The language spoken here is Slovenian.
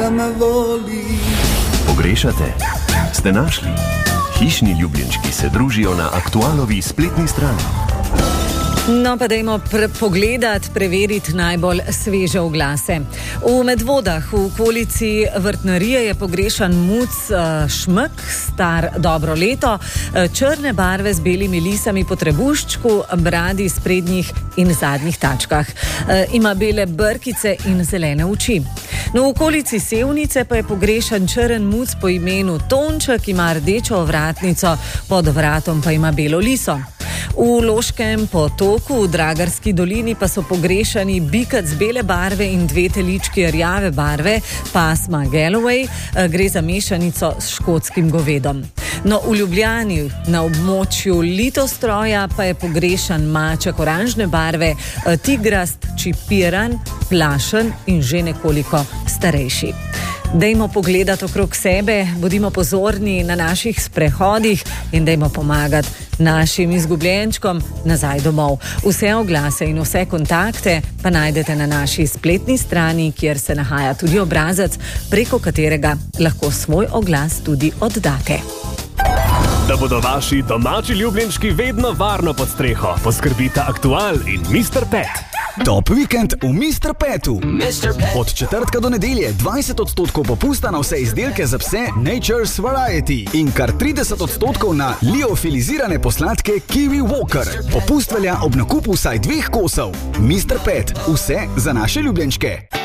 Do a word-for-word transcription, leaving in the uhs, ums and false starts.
Pogrešate? Ste našli? Hišni ljubljenčki se družijo na Aktualovi spletni strani. No, pa dajmo pre- pogledati, preveriti najbolj sveže oglase. V Medvodah, v okolici vrtnarije, je pogrešan muc uh, šmek, star dobro leto, uh, črne barve z belimi lisami po trebuščku, bradi s prednjih in zadnjih tačkah. Uh, ima bele brkice in zelene oči. No, v okolici Sevnice pa je pogrešan črn muc po imenu Tonček, ima rdečo ovratnico, pod vratom pa ima belo liso. V Loškem potoku v Dragarski dolini pa so pogrešani bikac bele barve in dve telički rjave barve, pasma Galloway, gre za mešanico s škotskim govedom. No, v Ljubljani na območju Litostroja pa je pogrešan maček oranžne barve, tigrast, čipiran, plašen in že nekoliko starejši. Dajmo pogledati okrog sebe, bodimo pozorni na naših sprehodih in dajmo pomagati našim izgubljenčkom nazaj domov. Vse oglase in vse kontakte pa najdete na naši spletni strani, kjer se nahaja tudi obrazec, preko katerega lahko svoj oglas tudi oddate. Da bodo vaši domači ljubljenčki vedno varno pod streho, poskrbita Aktual in mister Pet. Top vikend v mister Petu. Od četrtka do nedelje dvajset odstotkov popusta na vse izdelke za pse Nature's Variety in kar trideset odstotkov na liofilizirane posladke Kiwi Walker. Popust velja ob nakupu vsaj dveh kosov. mister Pet, vse za naše ljubljenčke.